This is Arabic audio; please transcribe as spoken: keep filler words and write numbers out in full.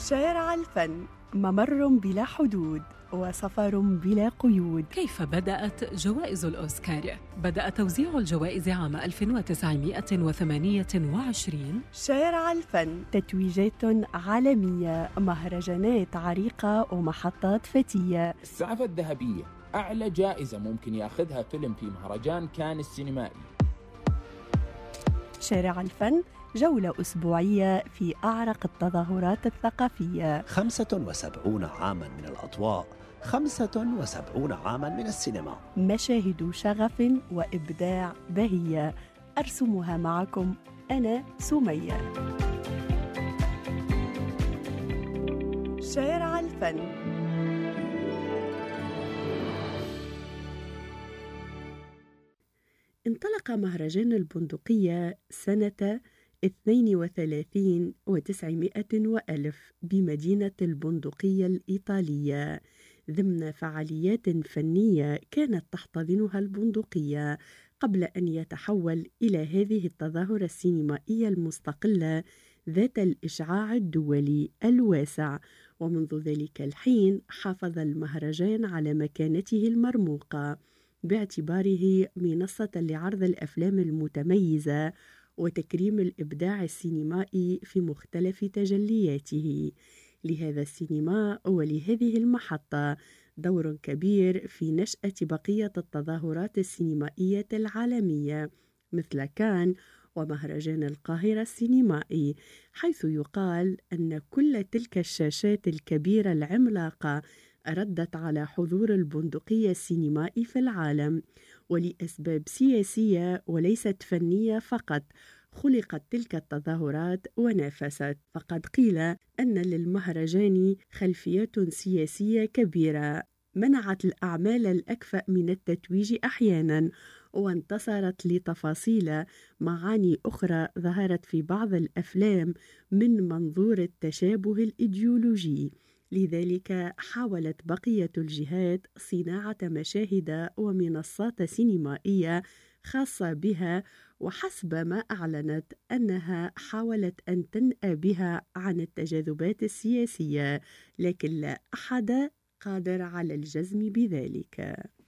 شارع الفن، ممر بلا حدود وسفر بلا قيود. كيف بدأت جوائز الأوسكار؟ بدأ توزيع الجوائز عام ألف وتسعمائة وثمانية وعشرين. شارع الفن، تتويجات عالمية، مهرجانات عريقة ومحطات فتية. السعفة الذهبية أعلى جائزة ممكن يأخذها فيلم في مهرجان كان السينمائي. شارع الفن، جولة أسبوعية في أعرق التظاهرات الثقافية. خمسة وسبعون عاماً من الأضواء، خمسة وسبعون عاماً من السينما. مشاهد شغف وإبداع بهية، أرسمها معكم أنا سمية. شارع الفن. انطلق مهرجان البندقية سنة اثنين وثلاثين وتسعمائة وألف بمدينة البندقية الإيطالية ضمن فعاليات فنية كانت تحتضنها البندقية قبل أن يتحول إلى هذه التظاهرة السينمائية المستقلة ذات الإشعاع الدولي الواسع. ومنذ ذلك الحين حافظ المهرجان على مكانته المرموقة باعتباره منصة لعرض الأفلام المتميزة وتكريم الإبداع السينمائي في مختلف تجلياته. لهذا السينما ولهذه المحطة دور كبير في نشأة بقية التظاهرات السينمائية العالمية مثل كان ومهرجان القاهرة السينمائي، حيث يقال أن كل تلك الشاشات الكبيرة العملاقة ردت على حضور البندقية السينمائي في العالم، ولأسباب سياسية وليست فنية فقط خلقت تلك التظاهرات ونافست. فقد قيل أن للمهرجان خلفية سياسية كبيرة منعت الأعمال الأكفأ من التتويج أحيانا، وانتصرت لتفاصيل معاني أخرى ظهرت في بعض الأفلام من منظور التشابه الإيديولوجي. لذلك حاولت بقية الجهات صناعة مشاهد ومنصات سينمائية خاصة بها، وحسب ما أعلنت أنها حاولت أن تنأى بها عن التجاذبات السياسية، لكن لا أحد قادر على الجزم بذلك.